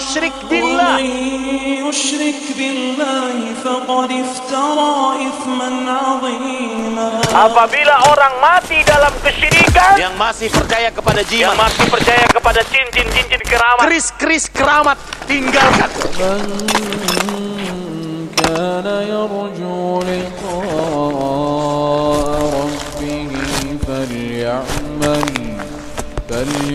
yusyrik billah. يشرك بالله فقد افترى إثما عظيما. Apabila orang mati dalam kesyirikan, yang masih percaya kepada jimat, yang masih percaya kepada cincin-cincin keramat, keris-keris keramat, tinggalkan. كان يرجو لقاء ربه فليعمل